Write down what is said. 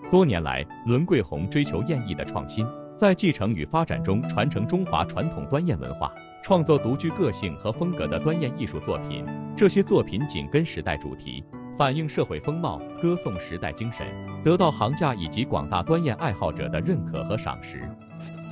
多年来，伦桂红追求砚艺的创新，在继承与发展中传承中华传统端砚文化，创作独具个性和风格的端砚艺术作品。这些作品紧跟时代主题，反映社会风貌，歌颂时代精神，得到行家以及广大端砚爱好者的认可和赏识。